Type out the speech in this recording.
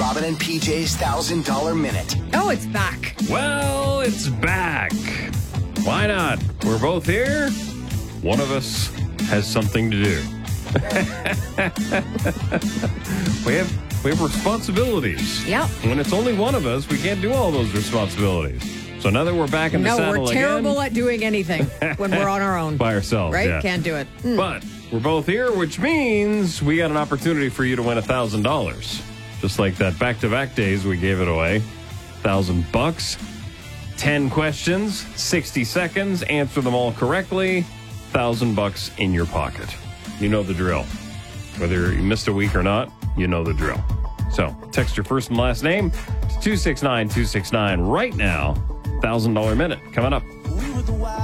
Robin and PJ's $1,000 Minute. Oh, it's back. Well, it's back. Why not? We're both here. One of us has something to do. We have responsibilities. Yep. When it's only one of us, we can't do all those responsibilities. So now that we're back in the saddle again. No, we're terrible at doing anything when we're on our own. By ourselves, right? Yeah. Can't do it. But we're both here, which means we got an opportunity for you to win $1,000. Just like that back-to-back days, we gave it away. $1,000. 10 questions, 60 seconds, answer them all correctly. $1,000 in your pocket. You know the drill. Whether you missed a week or not, you know the drill. So text your first and last name to 269-269 right now. $1,000 Minute coming up.